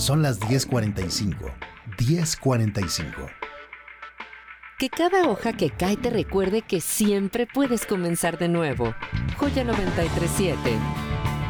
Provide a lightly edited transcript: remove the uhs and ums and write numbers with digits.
Son las 10:45. 10:45. Que cada hoja que cae te recuerde que siempre puedes comenzar de nuevo. Joya 93.7.